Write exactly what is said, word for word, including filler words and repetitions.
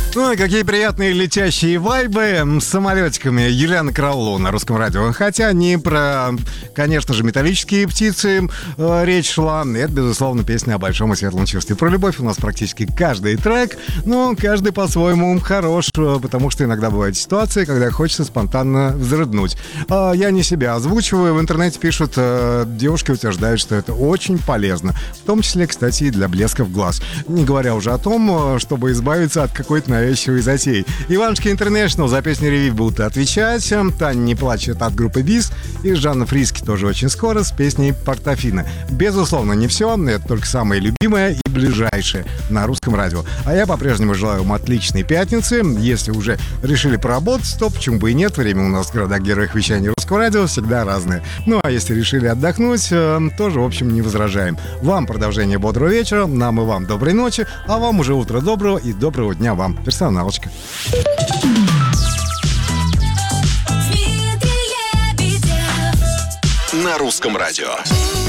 Ну и какие приятные летящие вайбы с самолетиками. Юлианна Караулова на Русском радио. Хотя не про, конечно же, металлические птицы э, речь шла. Это, безусловно, песня о большом и светлом чувстве. Про любовь у нас практически каждый трек, но каждый по-своему хорош, потому что иногда бывают ситуации, когда хочется спонтанно взрыднуть. Э, я не себя озвучиваю. В интернете пишут, э, девушки утверждают, что это очень полезно. В том числе, кстати, и для блеска в глаз. Не говоря уже о том, чтобы избавиться от какой-то навязчивой затеи. Иванушки Интернешнл за песню «Ревив» будут отвечать. Таня не плачет от группы БИС. И Жанна Фриски тоже очень скоро с песней «Портофино». Безусловно, не все. Это только самое любимое и ближайшее на Русском радио. А я по-прежнему желаю вам отличной пятницы. Если уже решили поработать, то почему бы и нет. Время у нас в городах-героях вещания Русского радио всегда разное. Ну а если решили отдохнуть, тоже, в общем, не возражаем. Вам продолжение бодрого вечера, нам и вам доброй ночи, а вам уже утро доброго и доброго дня вам. Персоналочка. На Русском радио.